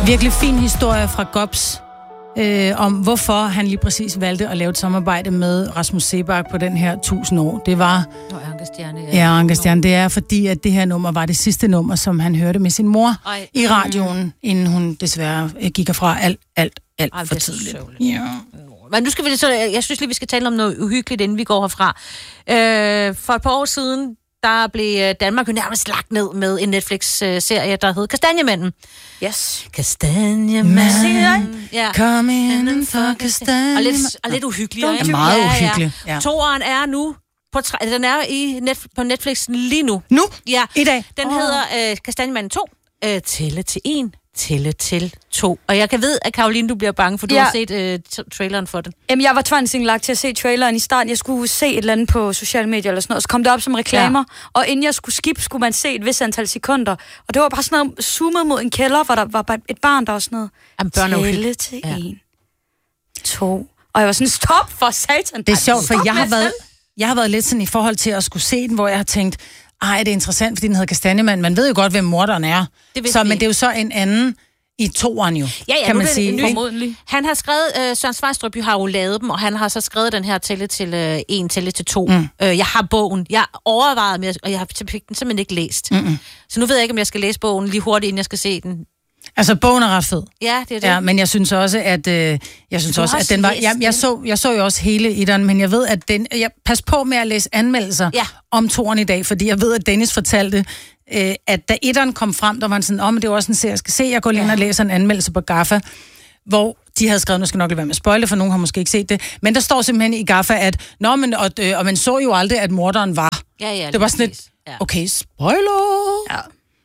Virkelig fin historie fra Gobs, om hvorfor han lige præcis valgte at lave et samarbejde med Rasmus Seebach på den her 1000 år. Det var... Ankestjerne. Det er fordi, at det her nummer var det sidste nummer, som han hørte med sin mor i radioen, inden hun desværre gik fra alt for tidligt. Ja. Men nu skal vi så, jeg synes lige, vi skal tale om noget uhyggeligt, inden vi går herfra. For et par år siden, der blev Danmark jo nærmest lagt ned med en Netflix-serie, der hed Kastanjemanden. Yes. Kastanjemanden. Ja. Come in and fuck kastanjemanden. Og lidt uhyggelig. Ja, meget uhyggelig. Ja. Toeren er nu den er på Netflix lige nu. Nu? Ja. I dag? Den hedder Kastanjemanden 2. Tælle til 1. Tælle til 2. Og jeg kan ved, at Karoline, du bliver bange, for du har set traileren for den. Jamen, jeg var tvangsindlagt til at se traileren i starten. Jeg skulle se et eller andet på sociale medier eller sådan noget, og så kom det op som reklamer. Ja. Og inden jeg skulle skippe, skulle man se et vis antal sekunder. Og det var bare sådan noget zoomet mod en kælder, hvor der var bare et barn, der var sådan noget. Tælle til 1, 2. Og jeg var sådan, stop for satan. Det er sjovt, for jeg har været lidt sådan i forhold til at skulle se den, hvor jeg har tænkt, det er interessant, fordi den hedder Kastanjemanden. Man ved jo godt, hvem morderen er. Men det er jo så en anden i toeren jo, kan man sige. Han har skrevet, Søren Svejstrup har jo lavet dem, og han har så skrevet den her tælle til 1, tælle til 2. Jeg har bogen. Jeg overvejede med, og jeg har den simpelthen ikke læst. Så nu ved jeg ikke, om jeg skal læse bogen lige hurtigt, inden jeg skal se den. Altså, bogen er ret fed. Ja, det er det. Ja, men jeg synes også, at den var... Jeg så jo også hele i den, men jeg ved, at den... Pas på med at læse anmeldelser om toeren i dag, fordi jeg ved, at Dennis fortalte, at da etteren kom frem, der var han sådan, men det var også en serie, jeg skal se. Jeg går lige ind og læser en anmeldelse på Gaffa, hvor de havde skrevet, nu skal nok lade være med at spoile, for nogen har måske ikke set det, men der står simpelthen i Gaffa, at og man så jo aldrig, at morderen var. Ja, det var sådan lidt, okay, spoiler! Ja.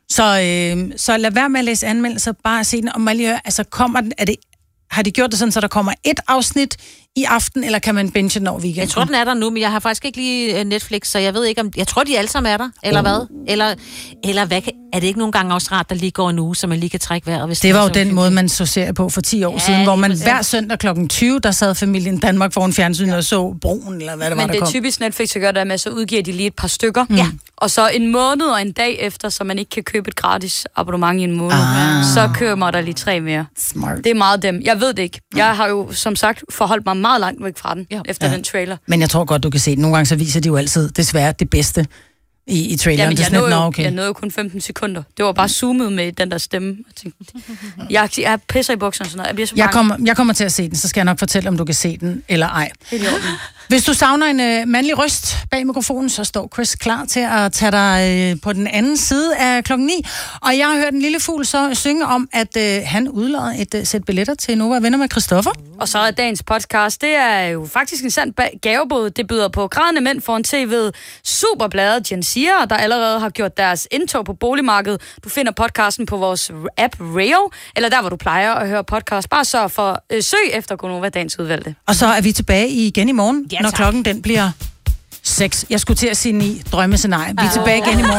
Så lad være med at læse anmeldelser, bare se den, og man lige altså kommer den, har de gjort det sådan, så der kommer et afsnit i aften, eller kan man binge den over weekenden? Jeg tror, den er der nu, men jeg har faktisk ikke lige Netflix, så jeg ved ikke om... Jeg tror, de alle sammen er der, eller hvad? Eller hvad? Er det ikke nogle gange også rart, der lige går en uge, så man lige kan trække vejret? Hvis det var jo den måde, man så serier på for 10 år siden, hvor man hver søndag kl. 20, der sad familien Danmark foran fjernsynet og så Broen, eller hvad det var, der kom. Men det er typisk Netflix, at gøre det med, så udgiver de lige et par stykker. Ja. Og så en måned og en dag efter, så man ikke kan købe et gratis abonnement i en måned. Så kører man der lige 3 mere. Smart. Det er meget dem. Jeg ved det ikke. Jeg har jo, som sagt, forholdt mig meget langt væk fra den, efter den trailer. Men jeg tror godt, du kan se det. Nogle gange så viser de jo altid, desværre, det bedste i traileren. Jamen, jeg nåede jo kun 15 sekunder. Det var bare zoomet med den der stemme. Jeg pisser i bukserne og sådan noget. Jeg bliver så bange. Jeg kommer til at se den, så skal jeg nok fortælle, om du kan se den eller ej. Hvis du savner en mandlig røst bag mikrofonen, så står Chris klar til at tage dig på den anden side af 9:00. Og jeg har hørt en lille fugl så synge om, at han udlodder et sæt billetter til Nova Venner med Christoffer. Og så er dagens podcast, det er jo faktisk en sand gavebod. Det byder på grædende mænd foran tv'et. Superbladet Gensier, der allerede har gjort deres indtog på boligmarkedet. Du finder podcasten på vores app Rayo, eller der, hvor du plejer at høre podcast. Bare sørg for søg efter Gonova dagens udvalgte. Og så er vi tilbage igen i morgen, når klokken den bliver 6. Jeg skulle til at sige 9. Drømmescenarie. Vi er tilbage igen i morgen.